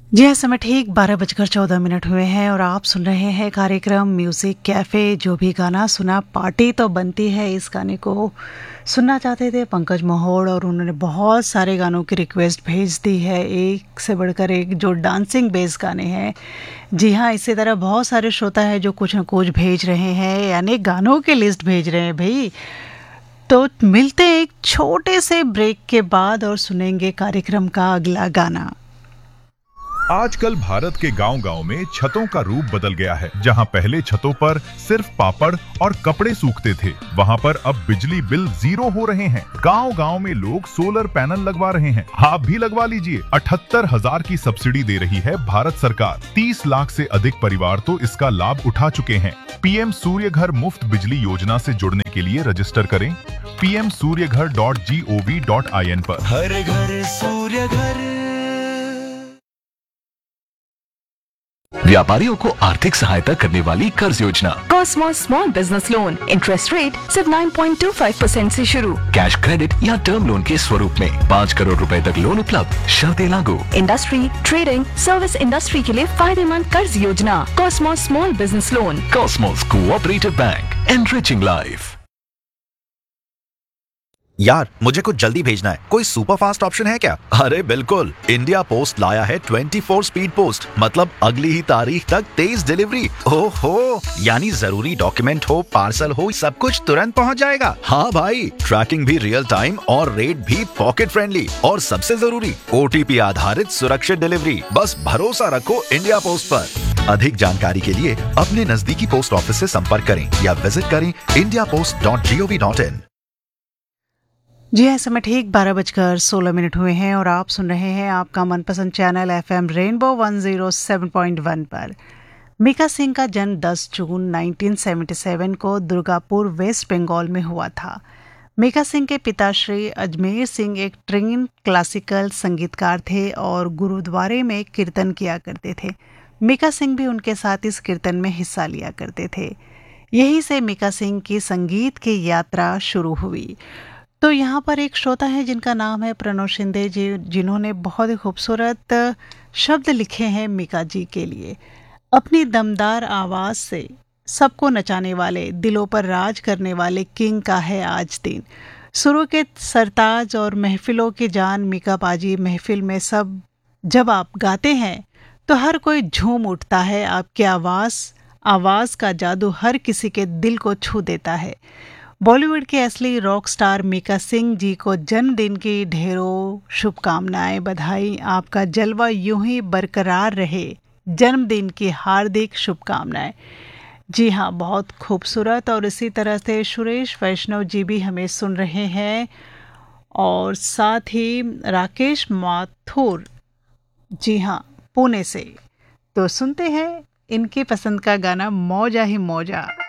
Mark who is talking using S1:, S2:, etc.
S1: जी हाँ, समय ठीक 12:14 हुए हैं और आप सुन रहे हैं कार्यक्रम म्यूज़िक कैफ़े। जो भी गाना सुना पार्टी तो बनती है। इस गाने को सुनना चाहते थे पंकज मोहोड़ और उन्होंने बहुत सारे गानों की रिक्वेस्ट भेज दी है, एक से बढ़कर एक, जो डांसिंग बेस गाने हैं। जी हाँ, इसी तरह बहुत सारे श्रोता हैं जो कुछ न कुछ भेज रहे हैं, यानी गानों की लिस्ट भेज रहे हैं भाई। तो मिलते हैं एक छोटे से ब्रेक के बाद और सुनेंगे कार्यक्रम का अगला गाना।
S2: आजकल भारत के गांव-गांव में छतों का रूप बदल गया है। जहां पहले छतों पर सिर्फ पापड़ और कपड़े सूखते थे, वहां पर अब बिजली बिल 0 हो रहे हैं। गांव-गांव में लोग सोलर पैनल लगवा रहे हैं। आप भी लगवा लीजिए। 78,000 की सब्सिडी दे रही है भारत सरकार। 30 लाख से अधिक परिवार तो इसका लाभ उठा चुके हैं। पीएम सूर्य घर मुफ्त बिजली योजना से जुड़ने के लिए रजिस्टर करें pmsuryaghar.gov.in पर।
S3: हर घर सूर्य घर।
S4: व्यापारियों को आर्थिक सहायता करने वाली कर्ज योजना
S5: Cosmos small business loan, interest rate सिर्फ 9.25% से शुरू।
S4: कैश क्रेडिट या टर्म लोन के स्वरूप में 5 करोड़ रुपए तक लोन उपलब्ध। शर्तें लागू।
S5: इंडस्ट्री, ट्रेडिंग, सर्विस इंडस्ट्री के लिए फायदेमंद कर्ज योजना Cosmos small business loan.
S4: Cosmos cooperative bank, enriching life.
S6: यार, मुझे कुछ जल्दी भेजना है। कोई सुपर फास्ट ऑप्शन है क्या? अरे बिल्कुल, इंडिया पोस्ट लाया है 24 स्पीड पोस्ट, मतलब अगली ही तारीख तक तेज डिलीवरी। ओहो, यानी जरूरी डॉक्यूमेंट हो, पार्सल हो, सब कुछ तुरंत पहुंच जाएगा। हाँ भाई, ट्रैकिंग भी रियल टाइम और रेट भी पॉकेट फ्रेंडली, और सबसे जरूरी OTP आधारित सुरक्षित डिलीवरी। बस भरोसा रखो इंडिया पोस्ट पर। अधिक जानकारी के लिए अपने नजदीकी पोस्ट ऑफिस से संपर्क करें या विजिट करें indiapost.gov.in।
S1: जी हाँ, समय ठीक 12:16 हुए हैं और आप सुन रहे हैं आपका मनपसंद चैनल FM रेनबो 107.1 पर। मीका सिंह का जन्म 10 जून 1977 को दुर्गापुर, वेस्ट बंगाल में हुआ था। मीका सिंह के पिता श्री अजमेर सिंह एक ट्रेन क्लासिकल संगीतकार थे और गुरुद्वारे में कीर्तन किया करते थे। मीका सिंह भी उनके साथ इस कीर्तन में हिस्सा लिया करते थे। यहीं से मीका सिंह की संगीत की यात्रा शुरू हुई। तो यहाँ पर एक श्रोता है जिनका नाम है प्रणव शिंदे जी, जिन्होंने बहुत ही खूबसूरत शब्द लिखे हैं मीका जी के लिए। अपनी दमदार आवाज़ से सबको नचाने वाले, दिलों पर राज करने वाले किंग का है आज दिन। सुरों के सरताज और महफिलों की जान मीका पाजी। महफिल में सब जब आप गाते हैं तो हर कोई झूम उठता है। आपकी आवाज़ का जादू हर किसी के दिल को छू देता है। बॉलीवुड के असली रॉक स्टार मीका सिंह जी को जन्मदिन की ढेरों शुभकामनाएं, बधाई। आपका जलवा यूं ही बरकरार रहे, जन्मदिन की हार्दिक शुभकामनाएं। जी हाँ, बहुत खूबसूरत। और इसी तरह से सुरेश वैष्णव जी भी हमें सुन रहे हैं और साथ ही राकेश माथुर, जी हाँ, पुणे से। तो सुनते हैं इनकी पसंद का गाना मौजा ही मौजा।